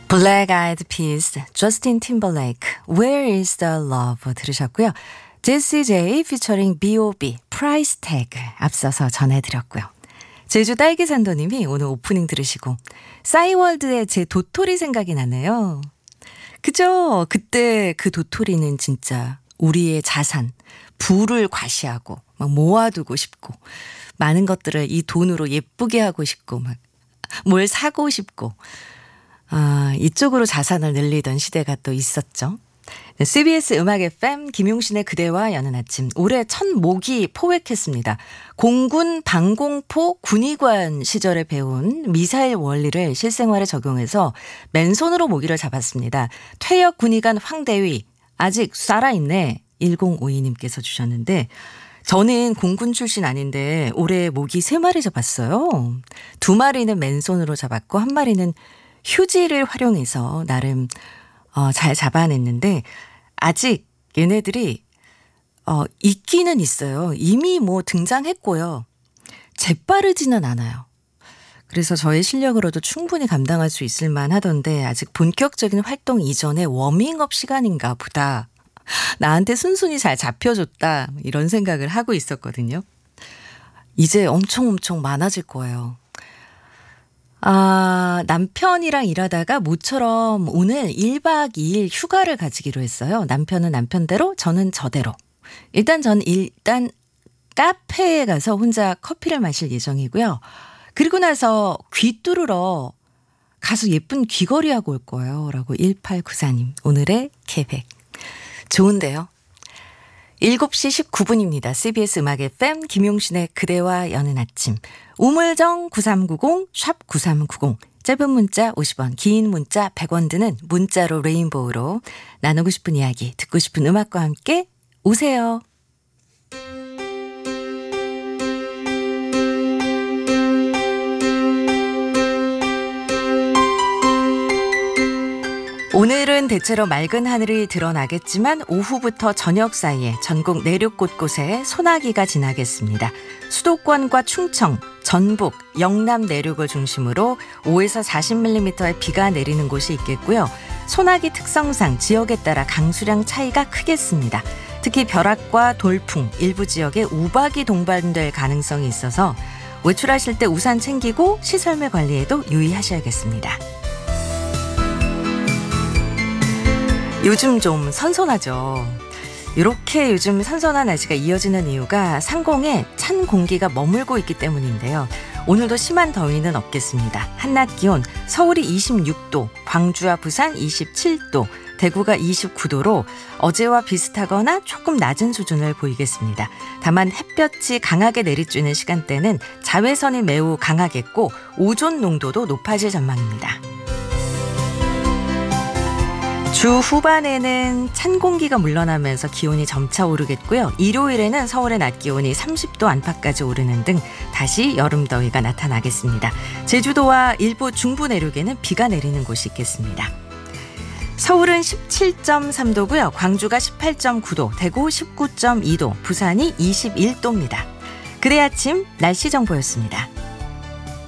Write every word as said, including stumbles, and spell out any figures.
Black Eyed Peas, Justin Timberlake, Where is the Love 들으셨고요. 제시 제이 featuring 비 오 비, Price Tag 앞서서 전해드렸고요. 제주 딸기산도님이 오늘 오프닝 들으시고 싸이월드의 제 도토리 생각이 나네요. 그죠? 그때 그 도토리는 진짜 우리의 자산, 부를 과시하고 막 모아두고 싶고 많은 것들을 이 돈으로 예쁘게 하고 싶고 막 뭘 사고 싶고 아, 이쪽으로 자산을 늘리던 시대가 또 있었죠. 네, 씨비에스 음악 에프엠 김용신의 그대와 여는 아침 올해 첫 모기 포획했습니다. 공군 방공포 군의관 시절에 배운 미사일 원리를 실생활에 적용해서 맨손으로 모기를 잡았습니다. 퇴역 군의관 황대위 아직 살아있네 천오십이님께서 주셨는데 저는 공군 출신 아닌데 올해 모기 세 마리 잡았어요. 두 마리는 맨손으로 잡았고 한 마리는 휴지를 활용해서 나름 어, 잘 잡아냈는데 아직 얘네들이 어, 있기는 있어요. 이미 뭐 등장했고요. 재빠르지는 않아요. 그래서 저의 실력으로도 충분히 감당할 수 있을 만하던데 아직 본격적인 활동 이전에 워밍업 시간인가 보다. 나한테 순순히 잘 잡혀줬다 이런 생각을 하고 있었거든요. 이제 엄청 엄청 많아질 거예요. 아, 남편이랑 일하다가 모처럼 오늘 일 박 이 일 휴가를 가지기로 했어요. 남편은 남편대로 저는 저대로. 일단 전 일단 카페에 가서 혼자 커피를 마실 예정이고요. 그리고 나서 귀 뚫으러 가서 예쁜 귀걸이하고 올 거예요. 라고 일팔구사님 오늘의 계획. 좋은데요. 일곱 시 십구 분입니다. 씨비에스 음악 에프엠 김용신의 그대와 여는 아침. 우물정 구삼구공 샵 구삼구공 짧은 문자 오십 원 긴 문자 백 원 드는 문자로 레인보우로 나누고 싶은 이야기 듣고 싶은 음악과 함께 오세요. 오늘은 대체로 맑은 하늘이 드러나겠지만 오후부터 저녁 사이에 전국 내륙 곳곳에 소나기가 지나겠습니다. 수도권과 충청, 전북, 영남 내륙을 중심으로 오에서 사십 밀리미터의 비가 내리는 곳이 있겠고요. 소나기 특성상 지역에 따라 강수량 차이가 크겠습니다. 특히 벼락과 돌풍, 일부 지역에 우박이 동반될 가능성이 있어서 외출하실 때 우산 챙기고 시설물 관리에도 유의하셔야겠습니다. 요즘 좀 선선하죠. 이렇게 요즘 선선한 날씨가 이어지는 이유가 상공에 찬 공기가 머물고 있기 때문인데요. 오늘도 심한 더위는 없겠습니다. 한낮 기온 서울이 이십육 도, 광주와 부산 이십칠 도, 대구가 이십구 도로 어제와 비슷하거나 조금 낮은 수준을 보이겠습니다. 다만 햇볕이 강하게 내리쬐는 시간대는 자외선이 매우 강하겠고 오존 농도도 높아질 전망입니다. 주 후반에는 찬 공기가 물러나면서 기온이 점차 오르겠고요. 일요일에는 서울의 낮 기온이 삼십 도 안팎까지 오르는 등 다시 여름 더위가 나타나겠습니다. 제주도와 일부 중부 내륙에는 비가 내리는 곳이 있겠습니다. 서울은 십칠 점 삼 도고요. 광주가 십팔 점 구 도, 대구 십구 점 이 도, 부산이 이십일 도입니다. 그래 아침 날씨 정보였습니다.